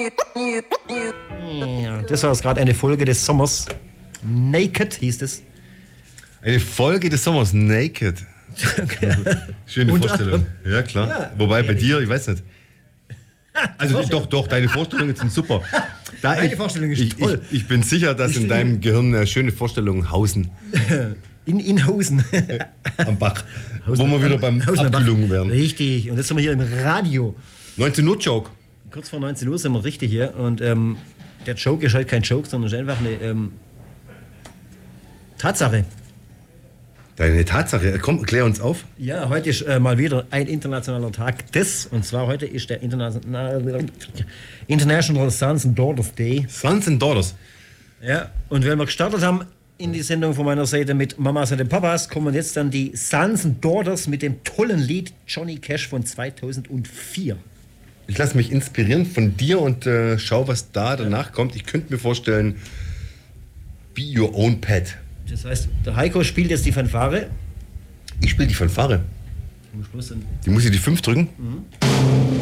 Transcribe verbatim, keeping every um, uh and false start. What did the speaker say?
Ja, das war jetzt gerade eine Folge des Sommers. Naked hieß es. Eine Folge des Sommers, Naked. Schöne Und Vorstellung. Ja, klar. Ja, Wobei bei ehrlich. dir, ich weiß nicht. Also doch, doch, deine Vorstellungen sind super. Da Meine ich, Vorstellung ist ich, toll. Ich, ich bin sicher, dass in deinem Gehirn äh, schöne Vorstellungen hausen In, in Hosen. am Bach, wo wir wieder beim Hausen am Bach. Abkühlungen wären. Richtig. Und jetzt sind wir hier im Radio. neunzehn Uhr Joke. Kurz vor neunzehn Uhr sind wir richtig hier. Und ähm, der Joke ist halt kein Joke, sondern ist einfach eine ähm, Tatsache. Deine Tatsache, komm, klär uns auf. Ja, heute ist äh, mal wieder ein internationaler Tag des. Und zwar heute ist der International, International Sons and Daughters Day. Sons and Daughters. Ja, und wenn wir gestartet haben in die Sendung von meiner Seite mit Mamas und den Papas, kommen jetzt dann die Sons and Daughters mit dem tollen Lied Johnny Cash von zweitausendvier. Ich lasse mich inspirieren von dir und äh, schau, was da danach kommt. Ich könnte mir vorstellen, Be Your Own Pet. Das heißt, der Heiko spielt jetzt die Fanfare. Ich spiele die Fanfare. Zum Schluss dann Die muss ich die fünf drücken. Mhm.